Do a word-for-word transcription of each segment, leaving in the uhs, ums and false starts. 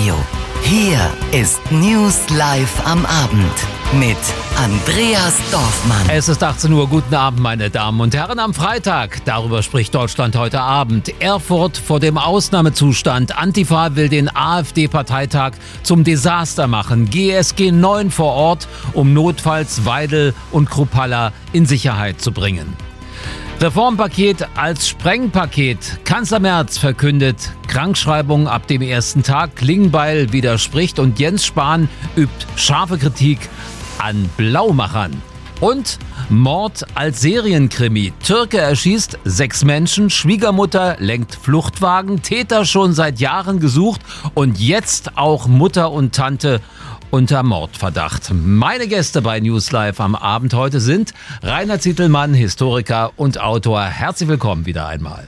Radio. Hier ist News Live am Abend mit Andreas Dorfmann. Es ist achtzehn Uhr. Guten Abend, meine Damen und Herren. Am Freitag, darüber spricht Deutschland heute Abend. Erfurt vor dem Ausnahmezustand. Antifa will den AfD-Parteitag zum Desaster machen. G S G neun vor Ort, um notfalls Weidel und Kruppalla in Sicherheit zu bringen. Reformpaket als Sprengpaket. Kanzler Merz verkündet Krankschreibung ab dem ersten Tag. Klingbeil widerspricht und Jens Spahn übt scharfe Kritik an Blaumachern. Und Mord als Serienkrimi. Türke erschießt sechs Menschen, Schwiegermutter lenkt Fluchtwagen, Täter schon seit Jahren gesucht und jetzt auch Mutter und Tante unter Mordverdacht. Meine Gäste bei News Live am Abend heute sind Rainer Zitelmann, Historiker und Autor. Herzlich willkommen wieder einmal.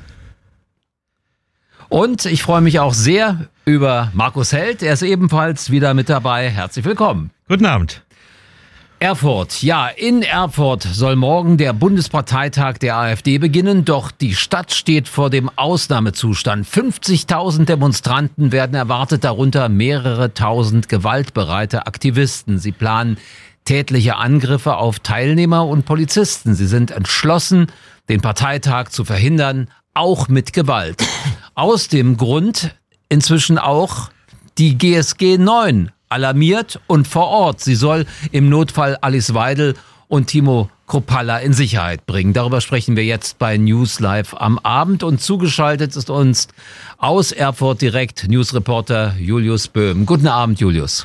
Und ich freue mich auch sehr über Markus Held. Er ist ebenfalls wieder mit dabei. Herzlich willkommen. Guten Abend. Erfurt. Ja, in Erfurt soll morgen der Bundesparteitag der AfD beginnen, doch die Stadt steht vor dem Ausnahmezustand. fünfzigtausend Demonstranten werden erwartet, darunter mehrere tausend gewaltbereite Aktivisten. Sie planen tätliche Angriffe auf Teilnehmer und Polizisten. Sie sind entschlossen, den Parteitag zu verhindern, auch mit Gewalt. Aus dem Grund inzwischen auch die G S G neun alarmiert und vor Ort. Sie soll im Notfall Alice Weidel und Timo Kruppalla in Sicherheit bringen. Darüber sprechen wir jetzt bei News Live am Abend. Und zugeschaltet ist uns aus Erfurt direkt Newsreporter Julius Böhm. Guten Abend, Julius.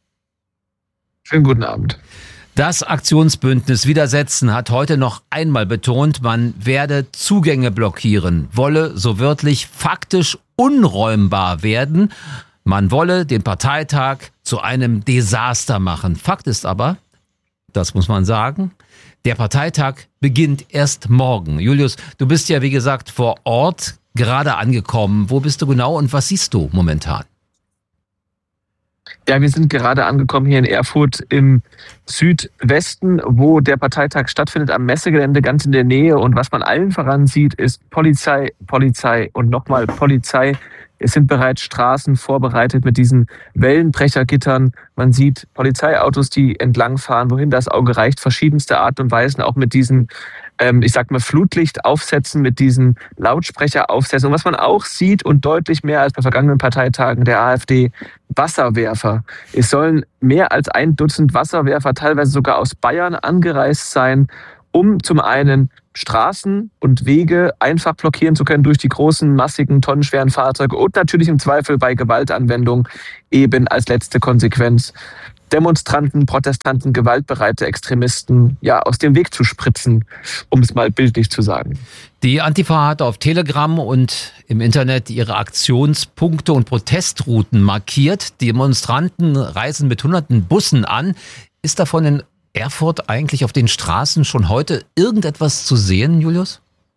Schönen guten Abend. Das Aktionsbündnis Widersetzen hat heute noch einmal betont, man werde Zugänge blockieren, wolle so wörtlich faktisch unräumbar werden. Man wolle den Parteitag zu einem Desaster machen. Fakt ist aber, das muss man sagen, der Parteitag beginnt erst morgen. Julius, du bist ja wie gesagt vor Ort gerade angekommen. Wo bist du genau und was siehst du momentan? Ja, wir sind gerade angekommen hier in Erfurt im Südwesten, wo der Parteitag stattfindet, am Messegelände ganz in der Nähe. Und was man allen voran sieht, ist Polizei, Polizei und nochmal Polizei. Es sind bereits Straßen vorbereitet mit diesen Wellenbrechergittern. Man sieht Polizeiautos, die entlangfahren, wohin das Auge reicht, verschiedenste Art und Weisen, auch mit diesen, ähm, ich sag mal, Flutlichtaufsätzen, mit diesen Lautsprecheraufsätzen. Und was man auch sieht und deutlich mehr als bei vergangenen Parteitagen der AfD, Wasserwerfer. Es sollen mehr als ein Dutzend Wasserwerfer, teilweise sogar aus Bayern, angereist sein, um zum einen Straßen und Wege einfach blockieren zu können durch die großen, massigen, tonnenschweren Fahrzeuge und natürlich im Zweifel bei Gewaltanwendung eben als letzte Konsequenz Demonstranten, Protestanten, gewaltbereite Extremisten ja aus dem Weg zu spritzen, um es mal bildlich zu sagen. Die Antifa hat auf Telegram und im Internet ihre Aktionspunkte und Protestrouten markiert. Die Demonstranten reisen mit hunderten Bussen an. Ist davon in Erfurt eigentlich auf den Straßen schon heute irgendetwas zu sehen, Julius?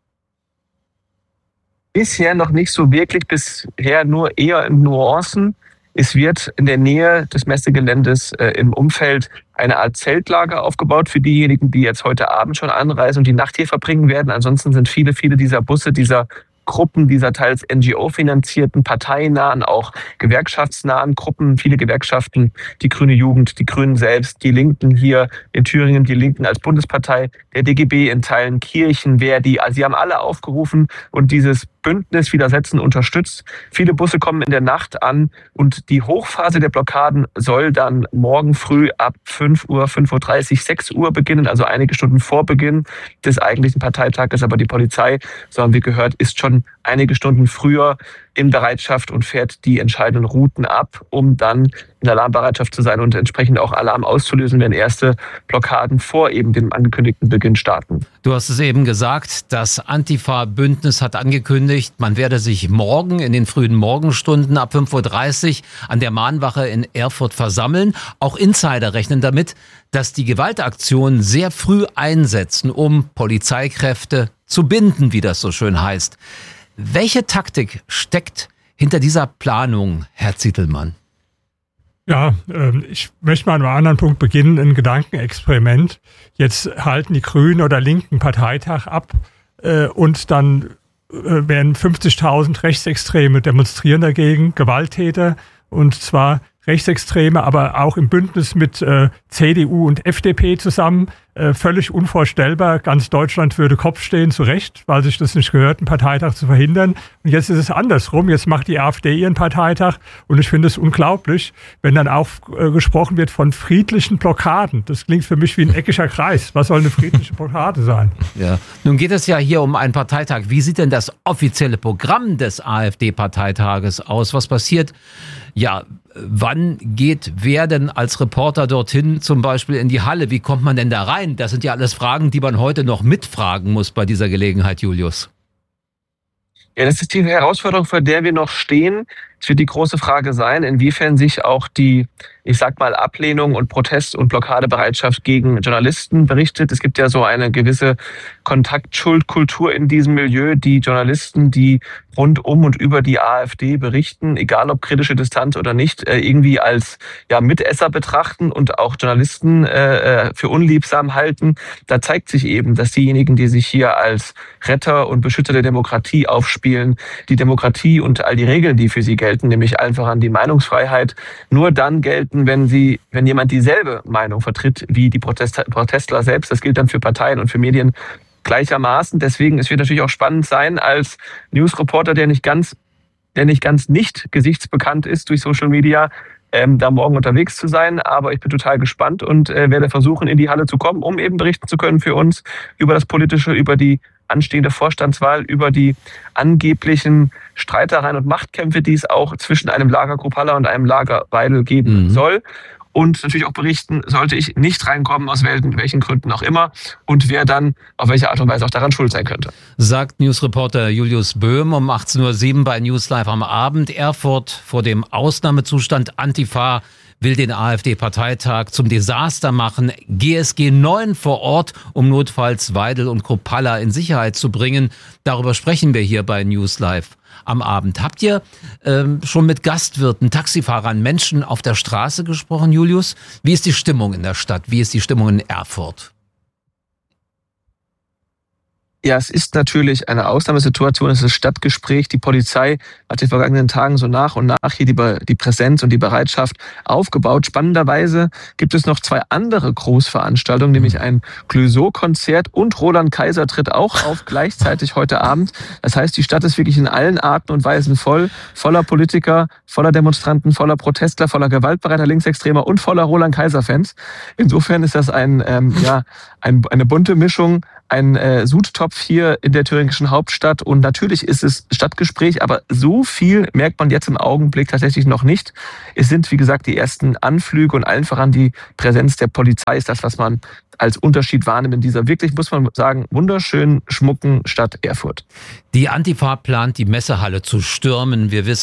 Bisher noch nicht so wirklich, bisher nur eher in Nuancen. Es wird in der Nähe des Messegeländes äh, im Umfeld eine Art Zeltlager aufgebaut für diejenigen, die jetzt heute Abend schon anreisen und die Nacht hier verbringen werden. Ansonsten sind viele, viele dieser Busse, dieser Gruppen, dieser teils N G O-finanzierten, parteinahen, auch gewerkschaftsnahen Gruppen, viele Gewerkschaften, die Grüne Jugend, die Grünen selbst, die Linken hier in Thüringen, die Linken als Bundespartei, der D G B in Teilen, Kirchen, Verdi, also sie haben alle aufgerufen und dieses Bündnis Widersetzen unterstützt. Viele Busse kommen in der Nacht an und die Hochphase der Blockaden soll dann morgen früh ab fünf Uhr, fünf Uhr dreißig, sechs Uhr beginnen, also einige Stunden vor Beginn des eigentlichen Parteitages. Aber die Polizei, so haben wir gehört, ist schon einige Stunden früher in Bereitschaft und fährt die entscheidenden Routen ab, um dann in Alarmbereitschaft zu sein und entsprechend auch Alarm auszulösen, wenn erste Blockaden vor eben dem angekündigten Beginn starten. Du hast es eben gesagt, das Antifa-Bündnis hat angekündigt, man werde sich morgen in den frühen Morgenstunden ab fünf Uhr dreißig an der Mahnwache in Erfurt versammeln. Auch Insider rechnen damit, dass die Gewaltaktionen sehr früh einsetzen, um Polizeikräfte zu binden, wie das so schön heißt. Welche Taktik steckt hinter dieser Planung, Herr Zitelmann? Ja, äh, ich möchte mal an einem anderen Punkt beginnen, ein Gedankenexperiment. Jetzt halten die Grünen oder Linken Parteitag ab äh, und dann äh, werden fünfzigtausend Rechtsextreme demonstrieren dagegen, Gewalttäter. und zwar Rechtsextreme, aber auch im Bündnis mit äh, C D U und F D P zusammen. Äh, völlig unvorstellbar. Ganz Deutschland würde Kopf stehen, zu Recht, weil sich das nicht gehört, einen Parteitag zu verhindern. Und jetzt ist es andersrum. Jetzt macht die AfD ihren Parteitag. Und ich finde es unglaublich, wenn dann auch äh, gesprochen wird von friedlichen Blockaden. Das klingt für mich wie ein eckiger Kreis. Was soll eine friedliche Blockade sein? Ja. Nun geht es ja hier um einen Parteitag. Wie sieht denn das offizielle Programm des AfD-Parteitages aus? Was passiert? Ja, wann geht wer denn als Reporter dorthin, zum Beispiel in die Halle? Wie kommt man denn da rein? Das sind ja alles Fragen, die man heute noch mitfragen muss bei dieser Gelegenheit, Julius. Ja, das ist die Herausforderung, vor der wir noch stehen. Es wird die große Frage sein, inwiefern sich auch die, ich sag mal, Ablehnung und Protest- und Blockadebereitschaft gegen Journalisten berichtet. Es gibt ja so eine gewisse Kontaktschuldkultur in diesem Milieu, die Journalisten, die rund um und über die AfD berichten, egal ob kritische Distanz oder nicht, irgendwie als ja Mitesser betrachten und auch Journalisten äh, für unliebsam halten. Da zeigt sich eben, dass diejenigen, die sich hier als Retter und Beschützer der Demokratie aufspielen, die Demokratie und all die Regeln, die für sie gelten, nämlich einfach an die Meinungsfreiheit, nur dann gelten, wenn sie, wenn jemand dieselbe Meinung vertritt wie die Protest- Protestler selbst. Das gilt dann für Parteien und für Medien gleichermaßen. Deswegen, es wird natürlich auch spannend sein, als Newsreporter, der nicht ganz, der nicht ganz nicht gesichtsbekannt ist durch Social Media, ähm, da morgen unterwegs zu sein. Aber ich bin total gespannt und äh, werde versuchen, in die Halle zu kommen, um eben berichten zu können für uns über das Politische, über die anstehende Vorstandswahl, über die angeblichen Streitereien und Machtkämpfe, die es auch zwischen einem Lager Kruppalla und einem Lager Weidel geben mhm. soll. Und natürlich auch berichten, sollte ich nicht reinkommen, aus welchen, welchen Gründen auch immer, und wer dann auf welche Art und Weise auch daran schuld sein könnte. Sagt Newsreporter Julius Böhm um achtzehn Uhr sieben bei News Live am Abend. Erfurt vor dem Ausnahmezustand. Antifa will den AfD-Parteitag zum Desaster machen. G S G neun vor Ort, um notfalls Weidel und Kruppalla in Sicherheit zu bringen. Darüber sprechen wir hier bei News Live am Abend. Habt ihr ähm, schon mit Gastwirten, Taxifahrern, Menschen auf der Straße gesprochen, Julius? Wie ist die Stimmung in der Stadt? Wie ist die Stimmung in Erfurt? Ja, es ist natürlich eine Ausnahmesituation, es ist Stadtgespräch. Die Polizei hat in den vergangenen Tagen so nach und nach hier die, die Präsenz und die Bereitschaft aufgebaut. Spannenderweise gibt es noch zwei andere Großveranstaltungen, nämlich ein Clouseau-Konzert und Roland Kaiser tritt auch auf gleichzeitig heute Abend. Das heißt, die Stadt ist wirklich in allen Arten und Weisen voll, voller Politiker, voller Demonstranten, voller Protestler, voller gewaltbereiter Linksextremer und voller Roland Kaiser-Fans. Insofern ist das ein, ähm, ja, ein, eine bunte Mischung, ein äh, Sudtopf hier in der thüringischen Hauptstadt, und natürlich ist es Stadtgespräch, aber so viel merkt man jetzt im Augenblick tatsächlich noch nicht. Es sind, wie gesagt, die ersten Anflüge, und allen voran die Präsenz der Polizei ist das, was man als Unterschied wahrnimmt in dieser wirklich, muss man sagen, wunderschön schmucken Stadt Erfurt. Die Antifa plant, die Messehalle zu stürmen. Wir wissen,